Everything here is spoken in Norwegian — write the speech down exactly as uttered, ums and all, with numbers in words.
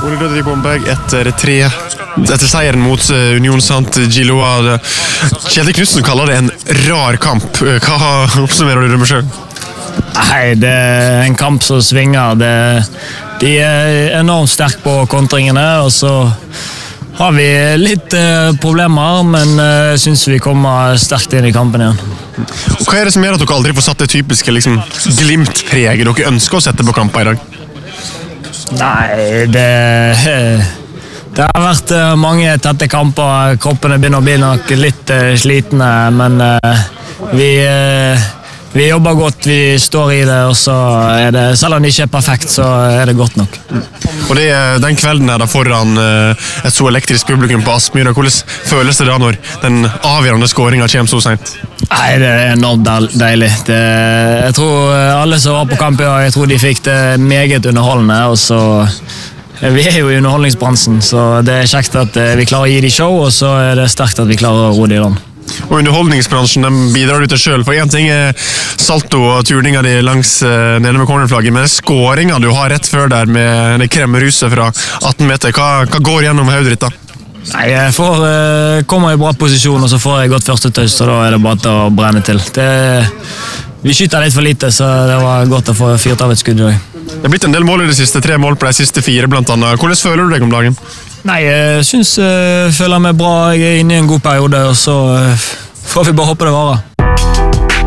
Ole Ludvig Bomberg etter tre etter seieren mot Union Saint-Gilloise. Kjetil Knutsen kaller det en rar kamp. Hva oppsummerer du det med selv? Nei, det er en kamp som svinger. Det, de er enormt sterke på kontringene, og så har vi litt eh, problemer, men jeg eh, synes vi kommer sterkt inn i kampen igjen. Og hva er det som gjør at dere aldri får satt det typiske liksom, glimt-preget dere ønsker å sette på kamper i dag? Nei, det, det har vært mange tette kamper. Kroppene begynner å bli nok litt uh, slitne, men uh, vi, uh, vi jobber godt, vi står i det, og så er det, selv om det ikke er perfekt, så er det godt nok. Og det, den kvelden er da foran uh, et så elektrisk publikum på Aspmyra. Hvordan føles det da når den avgjørende skåringen kommer så sent? Nei, det er enormt deilig. Det, jeg tror alle som var på kamp i dag, jeg tror de fikk det meget underholdende, og så vi er jo i underholdningsbransjen, så det er kjekt at vi klarer å gi de show, og så er det sterkt at vi klarer å ro de i land. Og underholdningsbransjen den bidrar du til selv, for en ting er salto og turninga di langs uh, nede med cornerflagget, men skåringa du har rett før der med det kremmeruset fra atten meter, hva, hva går gjennom hodet ditt da? Nei, jeg får, uh, kommer i bra posisjon, og så får jeg godt første tøys, og da er det bare til å brenne til. Det, vi skyter litt for lite, så det var godt å få fyrt av et skudd i dag. Det er blitt en del mål i det siste, tre mål på de siste fire blant annet. Hvordan føler du deg om dagen? Nei, jeg synes jeg føler meg bra, jeg er inne i en god periode, og så får vi bare håpe det varer.